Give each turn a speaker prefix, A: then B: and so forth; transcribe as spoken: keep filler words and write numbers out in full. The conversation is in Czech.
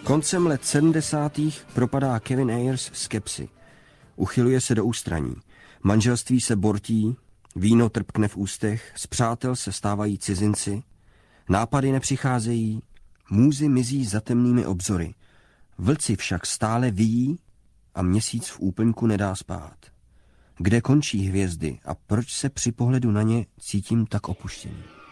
A: Koncem let sedmdesátých propadá Kevin Ayers skepsi. Uchyluje se do ústraní. Manželství se bortí, víno trpkne v ústech, z přátel se stávají cizinci, nápady nepřicházejí, můzy mizí za temnými obzory. Vlci však stále vyjí a měsíc v úplňku nedá spát. Kde končí hvězdy a proč se při pohledu na ně cítím tak opuštěný?